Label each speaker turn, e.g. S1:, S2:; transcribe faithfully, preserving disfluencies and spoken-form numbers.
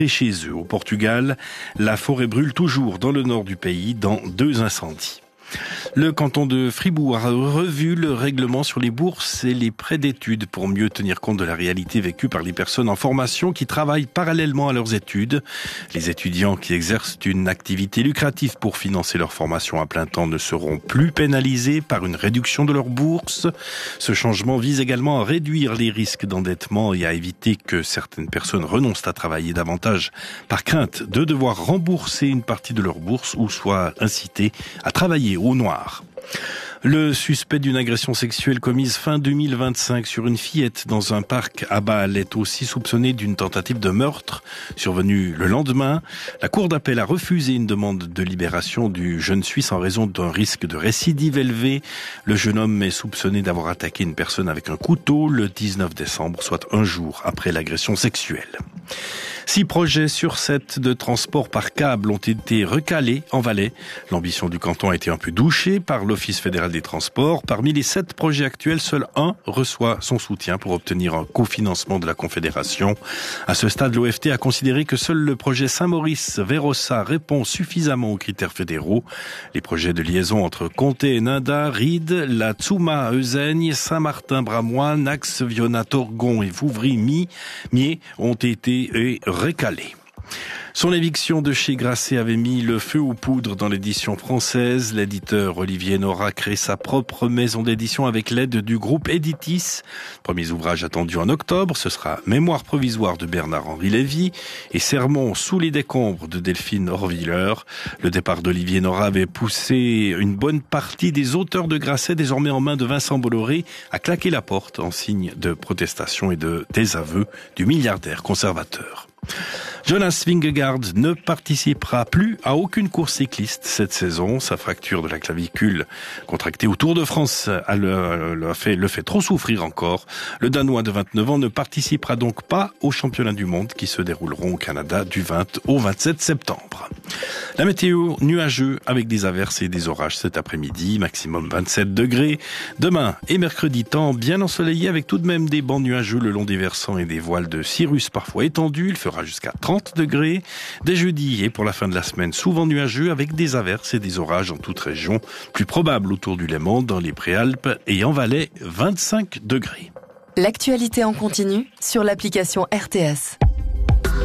S1: Et chez eux, au Portugal, la forêt brûle toujours dans le nord du pays dans deux incendies. Le canton de Fribourg a revu le règlement sur les bourses et les prêts d'études pour mieux tenir compte de la réalité vécue par les personnes en formation qui travaillent parallèlement à leurs études. Les étudiants qui exercent une activité lucrative pour financer leur formation à plein temps ne seront plus pénalisés par une réduction de leur bourse. Ce changement vise également à réduire les risques d'endettement et à éviter que certaines personnes renoncent à travailler davantage par crainte de devoir rembourser une partie de leur bourse ou soient incitées à travailler au noir. Le suspect d'une agression sexuelle commise fin deux mille vingt-cinq sur une fillette dans un parc à Bâle est aussi soupçonné d'une tentative de meurtre survenue le lendemain. La cour d'appel a refusé une demande de libération du jeune Suisse en raison d'un risque de récidive élevé. Le jeune homme est soupçonné d'avoir attaqué une personne avec un couteau le dix-neuf décembre, soit un jour après l'agression sexuelle. Six projets sur sept de transport par câble ont été recalés en Valais. L'ambition du canton a été un peu douchée par l'Office fédéral des transports. Parmi les sept projets actuels, seul un reçoit son soutien pour obtenir un cofinancement de la Confédération. À ce stade, l'O F T a considéré que seul le projet Saint-Maurice-Vérossa répond suffisamment aux critères fédéraux. Les projets de liaison entre Comté et Nanda, Ried, la Tsuma, Euseigne, Saint-Martin-Bramois, Nax, Viona, Torgon et Vouvry-Mier ont été recalés. Son éviction de chez Grasset avait mis le feu aux poudres dans l'édition française. L'éditeur Olivier Nora crée sa propre maison d'édition avec l'aide du groupe Editis. Premier ouvrage attendu en octobre, ce sera Mémoire provisoire de Bernard-Henri Lévy et Sermon sous les décombres de Delphine Horviller. Le départ d'Olivier Nora avait poussé une bonne partie des auteurs de Grasset, désormais en main de Vincent Bolloré, à claquer la porte en signe de protestation et de désaveu du milliardaire conservateur. Jonas Vingegaard ne participera plus à aucune course cycliste cette saison. Sa fracture de la clavicule contractée au Tour de France le, le, fait, le fait trop souffrir encore. Le Danois de vingt-neuf ans ne participera donc pas aux championnats du monde qui se dérouleront au Canada du vingt au vingt-sept septembre. La météo nuageux avec des averses et des orages cet après-midi, maximum vingt-sept degrés. Demain et mercredi, temps bien ensoleillé avec tout de même des bancs nuageux le long des versants et des voiles de cirrus parfois étendus. Il fera jusqu'à trente degrés. Dès jeudi et pour la fin de la semaine, souvent nuageux avec des averses et des orages en toute région. Plus probable autour du Léman, dans les Préalpes et en Valais, vingt-cinq degrés.
S2: L'actualité en continu sur l'application R T S.